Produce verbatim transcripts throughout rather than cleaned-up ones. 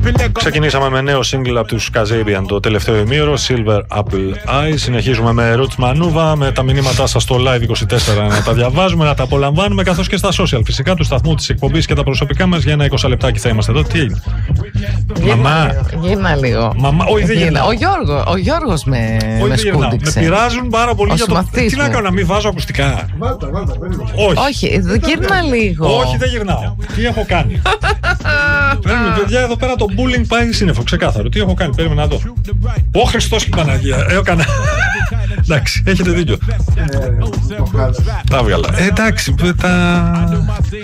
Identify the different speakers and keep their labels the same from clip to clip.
Speaker 1: Ξεκινήσαμε με νέο single από τους Kasabian το τελευταίο ημίωρο, Silver Apple Eye. Συνεχίζουμε με Roots Manuva, με τα μηνύματά σας στο Live είκοσι τέσσερα να τα διαβάζουμε, να τα απολαμβάνουμε, καθώς και στα social φυσικά του σταθμού, της εκπομπής και τα προσωπικά μας. Για ένα είκοσι λεπτάκι θα είμαστε εδώ. Τι έγινε? Μαμά.
Speaker 2: Γίνα λίγο.
Speaker 1: Μαμά, όχι δεν γίνα.
Speaker 2: Ο, Γιώργο, ο Γιώργος με, με σκούντιξε.
Speaker 1: Με πειράζουν πάρα πολύ για το. Τι να
Speaker 2: μου.
Speaker 1: κάνω, να μην βάζω ακουστικά?
Speaker 3: Βάλτα, βάλτα,
Speaker 2: όχι. Όχι, γύρνα λίγο.
Speaker 1: Όχι, δεν γυρνάω. Τι έχω κάνει? Παίρνουμε, παιδιά, εδώ πέρα το bullying πάει σύννεφο, ξεκάθαρο. Τι έχω κάνει, περίμενα να δω. Ω Χριστός και Παναγία, έκανα. Εντάξει, έχετε δίκιο. Τα βγάλα. Ε, εντάξει, τα.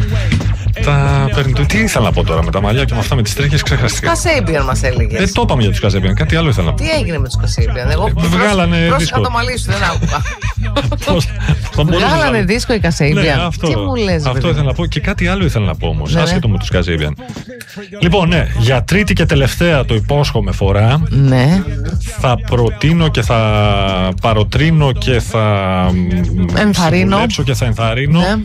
Speaker 1: Τα παίρνει. Τι ήθελα να πω τώρα με τα μαλλιά και με αυτά με τις τρίχες, ξεχαστικά.
Speaker 2: Kasabian μας έλεγες.
Speaker 1: Ε, το είπαμε για τους Kasabian, κάτι άλλο ήθελα να πω.
Speaker 2: Τι έγινε με τους Kasabian? Εγώ
Speaker 1: βγάλανε δίσκο.
Speaker 2: πρόσεχα το μαλλί σου, δεν άκουγα.
Speaker 1: Βγάλανε
Speaker 2: δίσκο οι Kasabian. Τι μου λες?
Speaker 1: Αυτό ήθελα να πω και κάτι άλλο ήθελα να πω όμως, άσχετο με τους Kasabian. Λοιπόν, ναι, για τρίτη και τελευταία, το υπόσχομαι, φορά,
Speaker 2: ναι,
Speaker 1: θα προτείνω και θα παροτρύνω και θα
Speaker 2: ενθαρρύνω
Speaker 1: και θα ενθαρρύνω ναι.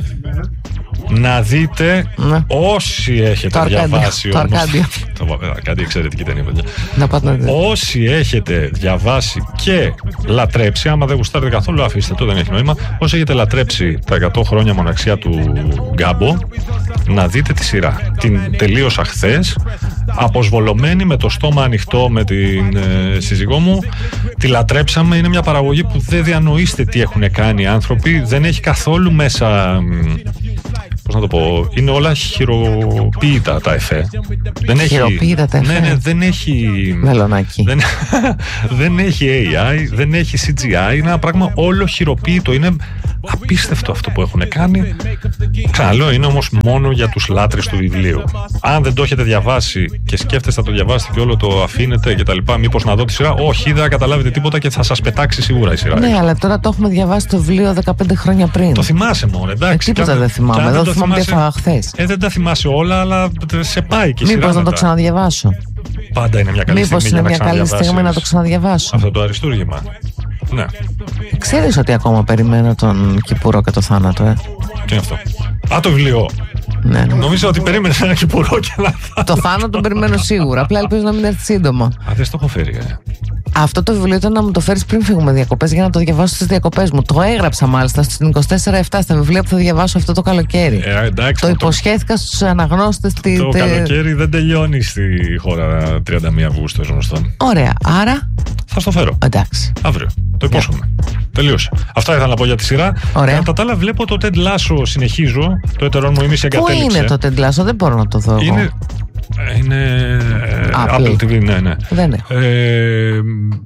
Speaker 1: να δείτε ναι. όσοι έχετε
Speaker 2: το
Speaker 1: διαβάσει
Speaker 2: το
Speaker 1: όμως,
Speaker 2: Αρκάντιο.
Speaker 1: Το Αρκάντιο, εξαιρετική ταινία, παιδιά.
Speaker 2: Να πάτε να δείτε.
Speaker 1: Όσοι έχετε διαβάσει και λατρέψει, άμα δεν γουστάρετε καθόλου, αφήστε το, δεν έχει νόημα. Όσοι έχετε λατρέψει τα εκατό χρόνια μοναξιά του Γκάμπο, να δείτε τη σειρά. Την τελείωσα χθες, αποσβολωμένη, με το στόμα ανοιχτό με την ε, σύζυγό μου. Τη λατρέψαμε. Είναι μια παραγωγή που δεν διανοείστε τι έχουν κάνει οι άνθρωποι. Δεν έχει καθόλου μέσα. Πώς να το πω, είναι όλα χειροποίητα τα εφέ. Δεν
Speaker 2: χειροποίητα τα εφέ.
Speaker 1: Ναι, ναι, δεν έχει.
Speaker 2: Μελονάκι.
Speaker 1: Δεν, δεν έχει έι άι, δεν έχει σι τζι άι. Είναι ένα πράγμα όλο χειροποίητο. Είναι απίστευτο αυτό που έχουν κάνει. Ξαναλέω, είναι όμως μόνο για τους λάτρεις του βιβλίου. Αν δεν το έχετε διαβάσει και σκέφτεστε να το διαβάσετε και όλο το αφήνετε και τα λοιπά, μήπως να δω τη σειρά, όχι, δεν θα καταλάβετε τίποτα και θα σας πετάξει σίγουρα η σειρά.
Speaker 2: Ναι, αλλά τώρα το έχουμε διαβάσει το βιβλίο δεκαπέντε χρόνια πριν.
Speaker 1: Το θυμάσαι μόνο, εντάξει.
Speaker 2: Ε, τίποτα δεν θυμάμαι. Εδώ το θυμάμαι τι έφαγα χθες.
Speaker 1: Ε, δεν τα θυμάσαι όλα, αλλά σε πάει και η σειρά.
Speaker 2: Μήπως να το ξαναδιαβάσω?
Speaker 1: Πάντα είναι μια καλή
Speaker 2: Μήπως
Speaker 1: στιγμή.
Speaker 2: Μήπως είναι μια καλή στιγμή να το ξαναδιαβάσω.
Speaker 1: Αυτό το αριστούργημα. Ναι.
Speaker 2: Ξέρεις ότι ακόμα περιμένω τον Κυπουρό και το θάνατο, ε?
Speaker 1: Τι είναι αυτό? Α, το βιβλίο.
Speaker 2: Ναι, ναι.
Speaker 1: Νομίζω ότι περίμενε ένα Κυπουρό και ένα θάνατο.
Speaker 2: Το θάνατο τον περιμένω σίγουρα. Απλά ελπίζω να μην έρθει σύντομα.
Speaker 1: Α, δεν στο έχω φέρει, ε.
Speaker 2: Αυτό το βιβλίο ήταν να μου το φέρεις πριν φύγουμε διακοπές για να το διαβάσω στις διακοπές μου. Το έγραψα μάλιστα στην είκοσι τέσσερα επτά στα βιβλία που θα διαβάσω αυτό το καλοκαίρι.
Speaker 1: Ε, εντάξει,
Speaker 2: το υποσχέθηκα στους αναγνώστες.
Speaker 1: Το,
Speaker 2: τη,
Speaker 1: το
Speaker 2: τε...
Speaker 1: καλοκαίρι δεν τελειώνει στη χώρα τριάντα μία Αυγούστου, γνωστόν.
Speaker 2: Ωραία, άρα.
Speaker 1: Θα στο φέρω.
Speaker 2: Εντάξει.
Speaker 1: Αύριο. Το υπόσχομαι. Yeah. Τελείωσε. Αυτά ήθελα να πω για τη σειρά.
Speaker 2: Ωραία.
Speaker 1: Κατά τα άλλα, βλέπω το Ted Lasso, συνεχίζω. Το έτερό μου ημίση εγκατέλειψε.
Speaker 2: Πού είναι το Ted Lasso, δεν μπορώ να το δω.
Speaker 1: Είναι. Εγώ. Είναι. Apple. Apple τι βι, ναι, ναι.
Speaker 2: Δεν έχω.
Speaker 1: Ε,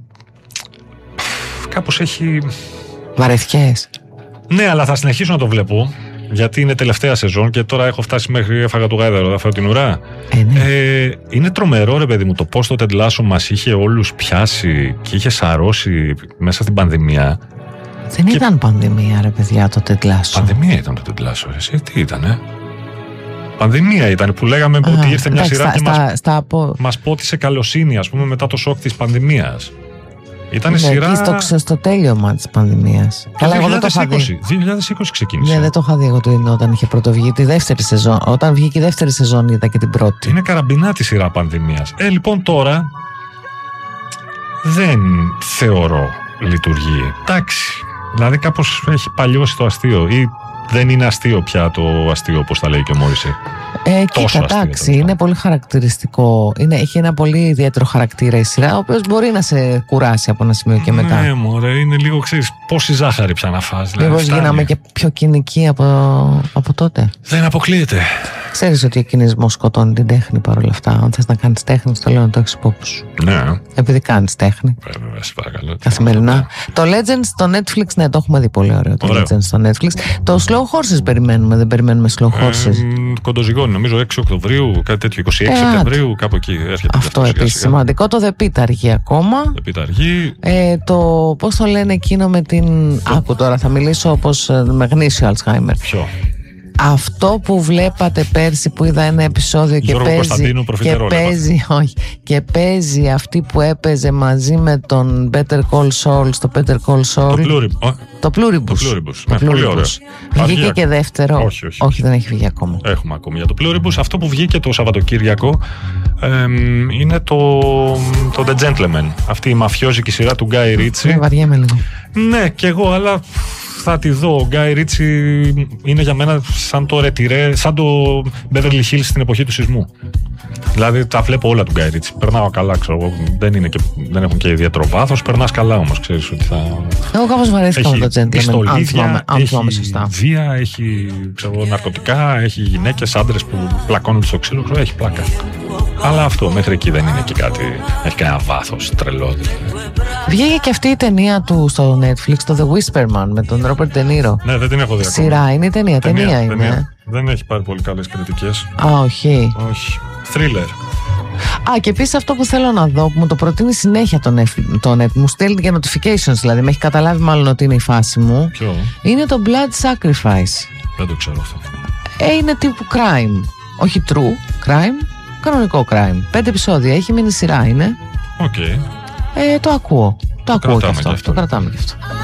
Speaker 1: κάπως έχει.
Speaker 2: Βαρεθιές.
Speaker 1: Ναι, αλλά θα συνεχίσω να το βλέπω. Γιατί είναι τελευταία σεζόν και τώρα έχω φτάσει μέχρι έφαγα του γάιδαρο, θα φάω την ουρά.
Speaker 2: Ε, ναι.
Speaker 1: ε, είναι τρομερό, ρε παιδί μου, το πώς το Ted Lasso μας είχε όλους πιάσει και είχε σαρώσει μέσα στην πανδημία.
Speaker 2: Δεν και... ήταν πανδημία, ρε παιδιά, το Ted Lasso.
Speaker 1: Πανδημία ήταν το Ted Lasso, εσύ, τι ήτανε? Πανδημία ήταν που λέγαμε Α, ότι ήρθε μια εντάξει, σειρά στα, και στα, μας, στα απο... μας πότισε καλοσύνη, ας πούμε, μετά το σοκ της πανδημίας. Ήταν σειρά.
Speaker 2: Εκεί στο, στο τέλειωμα της πανδημίας. Καλά, εγώ δεν το είχα δει.
Speaker 1: δύο χιλιάδες είκοσι ξεκίνησε.
Speaker 2: Ναι, δεν το είχα δει εγώ όταν είχε πρωτοβγεί τη δεύτερη σεζόν. Όταν βγήκε η δεύτερη σεζόν, είδα και την πρώτη.
Speaker 1: Είναι καραμπινά τη σειρά πανδημίας. Ε, λοιπόν, τώρα δεν θεωρώ λειτουργεί. Εντάξει. Δηλαδή, κάπως έχει παλιώσει το αστείο. Ή δεν είναι αστείο πια το αστείο, όπως τα λέει και ο Μόριση.
Speaker 2: Ε, κοίτα, εντάξει, είναι πολύ χαρακτηριστικό. Είναι, έχει ένα πολύ ιδιαίτερο χαρακτήρα η σειρά, ο οποίος μπορεί να σε κουράσει από ένα σημείο και μετά.
Speaker 1: Ναι, μωρέ, είναι λίγο, ξέρεις, πόση ζάχαρη πια να φας.
Speaker 2: Λίγο γίναμε και πιο κοινικοί από, από τότε.
Speaker 1: Δεν αποκλείεται.
Speaker 2: Ξέρεις ότι ο κινησμός σκοτώνει την τέχνη παρόλα αυτά. Αν θες να κάνεις τέχνη, το λέω να το έχεις υπόψη σου.
Speaker 1: Ναι.
Speaker 2: Επειδή κάνεις τέχνη.
Speaker 1: Βέβαια, σε παρακαλώ.
Speaker 2: Καθημερινά. Το Legends στο Netflix, ναι, το έχουμε δει πολύ ωραίο. Το ωραίο. Legends στο Netflix. Το Slow Horses περιμένουμε, δεν περιμένουμε Slow Horses.
Speaker 1: Ε, κοντοζυγώνει, νομίζω έξι Οκτωβρίου, κάτι τέτοιο, είκοσι έξι ε, Σεπτεμβρίου, κάπου εκεί έρχεται.
Speaker 2: Αυτό επίσης σημαντικό. Το The Pit αργεί ακόμα.
Speaker 1: The Pit αργεί.
Speaker 2: Ε, το πώς το λένε εκείνο με την. Το... Άκου τώρα, θα μιλήσω όπως με γνήσιο Alzheimer.
Speaker 1: Ποιο?
Speaker 2: Αυτό που βλέπατε πέρσι που είδα ένα επεισόδιο και
Speaker 1: Γιώργο
Speaker 2: παίζει, και, παίζει όχι, και παίζει αυτή που έπαιζε μαζί με τον Better Call Saul στο Better Call Saul.
Speaker 1: Το Pluribus.
Speaker 2: Το Pluribus.
Speaker 1: Το Pluribus. Ναι, πολύ ωραίο.
Speaker 2: Βγήκε και δεύτερο.
Speaker 1: Όχι, όχι,
Speaker 2: όχι, δεν έχει βγει ακόμα.
Speaker 1: Έχουμε ακόμη για το Pluribus. Αυτό που βγήκε το Σαββατοκύριακο ε, είναι το, το The Gentleman. Αυτή η μαφιόζικη σειρά του Guy Ritchie.
Speaker 2: Ναι, βαριέμαι λίγο.
Speaker 1: Ναι, και εγώ, αλλά θα τη δω. Ο Guy Ritchie είναι για μένα σαν το ρετυρέ, σαν το Beverly Hills στην εποχή του σεισμού. Δηλαδή τα βλέπω όλα του Guy Ritchie. Περνάω καλά, ξέρω εγώ. Δεν, είναι και, δεν έχουν και ιδιαίτερο βάθος. Περνάς καλά όμως, ξέρεις ότι θα.
Speaker 2: Εγώ κάπως βαρέθηκα με το Gentleman.
Speaker 1: Αν θυμάμαι σωστά. Έχει βία, έχει ξέρω, ναρκωτικά, έχει γυναίκες, άντρες που πλακώνουν στο ξύλο. Ξέρω, έχει πλάκα. Αλλά αυτό μέχρι εκεί δεν είναι και κάτι. Έχει κανένα βάθος τρελό.
Speaker 2: Βγήκε και αυτή η ταινία του στο Netflix, το The Whisperman με τον Robert De Niro.
Speaker 1: Ναι, δεν την έχω δει.
Speaker 2: Σειρά είναι η ταινία. Ταινία, ταινία είναι. Ταινία.
Speaker 1: Δεν έχει πάρει πολύ καλές κριτικές.
Speaker 2: Α, όχι.
Speaker 1: Όχι. Thriller.
Speaker 2: Α, και επίσης αυτό που θέλω να δω, που μου το προτείνει συνέχεια το Net, το Net, μου στέλνει και notifications, δηλαδή με έχει καταλάβει μάλλον ότι είναι η φάση μου.
Speaker 1: Ποιο?
Speaker 2: Είναι το Blood Sacrifice.
Speaker 1: Δεν το ξέρω αυτό.
Speaker 2: Ε, είναι τύπου crime. Όχι true crime, κανονικό crime. Πέντε επεισόδια, έχει μείνει σειρά είναι.
Speaker 1: Οκ. Okay.
Speaker 2: Ε, το ακούω. Το, το ακούω και αυτό. αυτό. Το κρατάμε και αυτό.